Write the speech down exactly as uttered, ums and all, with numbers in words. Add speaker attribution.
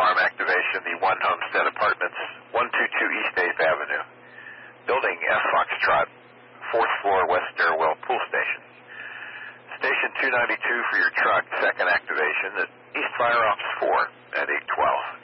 Speaker 1: alarm activation, the One Homestead Apartments, one two two East eighth Avenue. Building F Foxtrot, fourth floor, west stairwell, pool station. Station two ninety-two for your truck, second activation at East Fire Ops four at eight twelve.